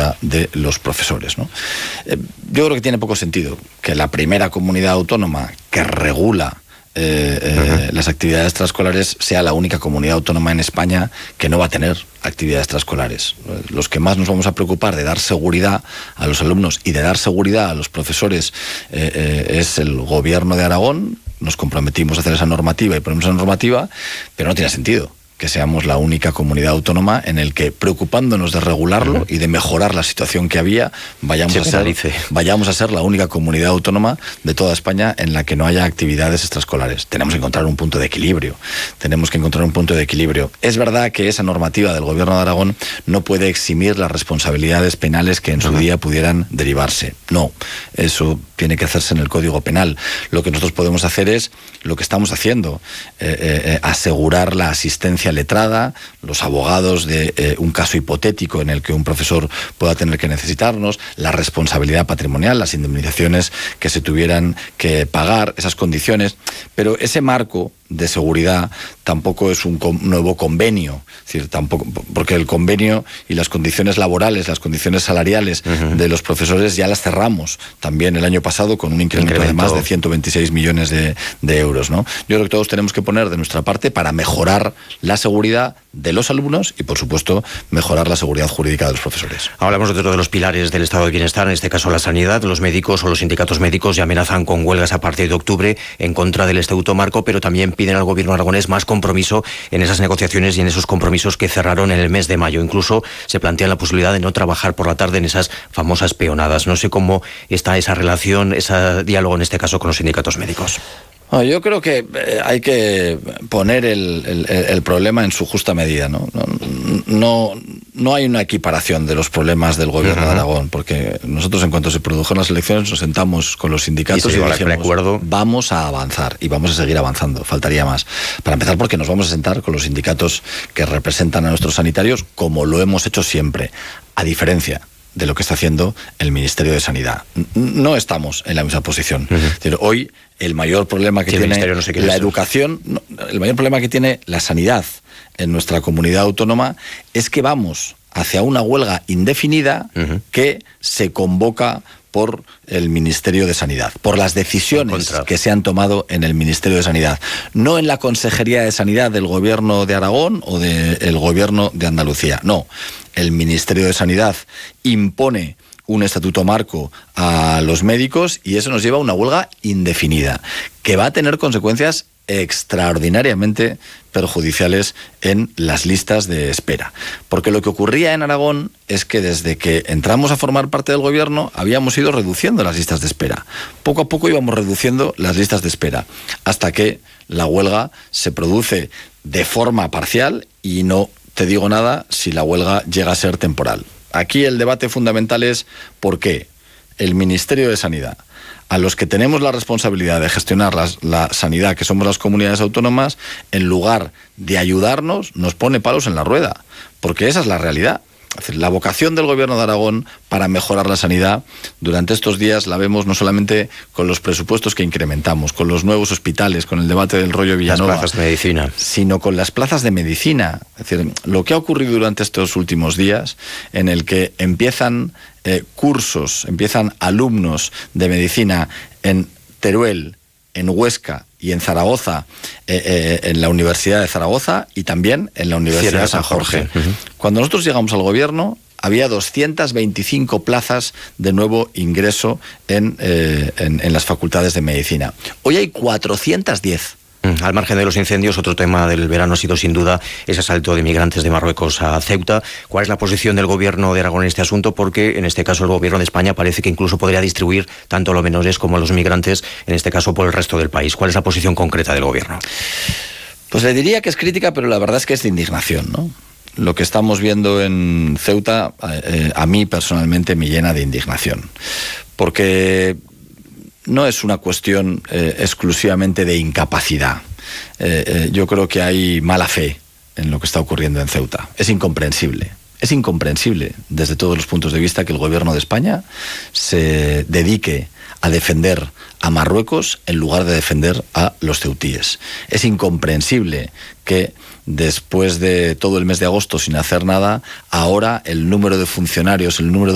demanda de los profesores, ¿no? Yo creo que tiene poco sentido que la primera comunidad autónoma que regula las actividades extraescolares sea la única comunidad autónoma en España que no va a tener actividades extraescolares. Los que más nos vamos a preocupar de dar seguridad a los alumnos y de dar seguridad a los profesores es el Gobierno de Aragón. Nos comprometimos a hacer esa normativa y ponemos esa normativa, pero no tiene sentido que seamos la única comunidad autónoma en el que, preocupándonos de regularlo y de mejorar la situación que había, vayamos a ser la única comunidad autónoma de toda España en la que no haya actividades extraescolares. Tenemos que encontrar un punto de equilibrio. Es verdad que esa normativa del Gobierno de Aragón no puede eximir las responsabilidades penales que en su día pudieran derivarse. No, eso tiene que hacerse en el Código Penal. Lo que nosotros podemos hacer es lo que estamos haciendo, asegurar la asistencia letrada, los abogados de un caso hipotético en el que un profesor pueda tener que necesitarnos, la responsabilidad patrimonial, las indemnizaciones que se tuvieran que pagar, esas condiciones, pero ese marco de seguridad tampoco es un nuevo convenio, es decir, tampoco, porque el convenio y las condiciones laborales, las condiciones salariales de los profesores ya las cerramos también el año pasado con un incremento de más de 126 millones de euros, ¿no? Yo creo que todos tenemos que poner de nuestra parte para mejorar la seguridad de los alumnos y, por supuesto, mejorar la seguridad jurídica de los profesores. Hablamos de otro de los pilares del estado de bienestar, en este caso la sanidad. Los médicos o los sindicatos médicos ya amenazan con huelgas a partir de octubre en contra del Estatuto Marco, pero también piden al Gobierno aragonés más compromiso en esas negociaciones y en esos compromisos que cerraron en el mes de mayo. Incluso se plantea la posibilidad de no trabajar por la tarde en esas famosas peonadas. No sé cómo está esa relación, ese diálogo en este caso con los sindicatos médicos. Yo creo que hay que poner el problema en su justa medida, ¿no? No hay una equiparación de los problemas del Gobierno de Aragón, porque nosotros, en cuanto se produjeron las elecciones, nos sentamos con los sindicatos y dijimos, vamos a avanzar y vamos a seguir avanzando, faltaría más. Para empezar, porque nos vamos a sentar con los sindicatos que representan a nuestros sanitarios, como lo hemos hecho siempre, a diferencia de lo que está haciendo el Ministerio de Sanidad. No estamos en la misma posición. Es decir, hoy el mayor problema que tiene la educación, el mayor problema que tiene la sanidad en nuestra comunidad autónoma es que vamos hacia una huelga indefinida que se convoca por el Ministerio de Sanidad, por las decisiones que se han tomado en el Ministerio de Sanidad, no en la Consejería de Sanidad del Gobierno de Aragón o del Gobierno de Andalucía, no. El Ministerio de Sanidad impone un estatuto marco a los médicos y eso nos lleva a una huelga indefinida, que va a tener consecuencias extraordinariamente perjudiciales en las listas de espera. Porque lo que ocurría en Aragón es que desde que entramos a formar parte del gobierno habíamos ido reduciendo las listas de espera. Poco a poco íbamos reduciendo las listas de espera, hasta que la huelga se produce de forma parcial y no te digo nada si la huelga llega a ser temporal. Aquí el debate fundamental es por qué el Ministerio de Sanidad, a los que tenemos la responsabilidad de gestionar la sanidad, que somos las comunidades autónomas, en lugar de ayudarnos, nos pone palos en la rueda, porque esa es la realidad. Es decir, la vocación del Gobierno de Aragón para mejorar la sanidad durante estos días la vemos no solamente con los presupuestos que incrementamos, con los nuevos hospitales, con el debate del rollo Villanova, las plazas de medicina, sino con las plazas de medicina. Es decir, lo que ha ocurrido durante estos últimos días, en el que empiezan empiezan alumnos de medicina en Teruel, en Huesca y en Zaragoza, en la Universidad de Zaragoza y también en la Universidad de San Jorge. Cuando nosotros llegamos al gobierno, había 225 plazas de nuevo ingreso en las facultades de medicina. Hoy hay 410. Al margen de los incendios, otro tema del verano ha sido sin duda ese asalto de migrantes de Marruecos a Ceuta. ¿Cuál es la posición del Gobierno de Aragón en este asunto? Porque en este caso el Gobierno de España parece que incluso podría distribuir tanto a los menores como a los migrantes, en este caso por el resto del país. ¿Cuál es la posición concreta del Gobierno? Pues le diría que es crítica, pero la verdad es que es de indignación, ¿no? Lo que estamos viendo en Ceuta a mí personalmente me llena de indignación, porque no es una cuestión exclusivamente de incapacidad. Yo creo que hay mala fe en lo que está ocurriendo en Ceuta. Es incomprensible. Es incomprensible desde todos los puntos de vista que el Gobierno de España se dedique a defender a Marruecos en lugar de defender a los ceutíes. Es incomprensible que después de todo el mes de agosto sin hacer nada, ahora el número de funcionarios, el número de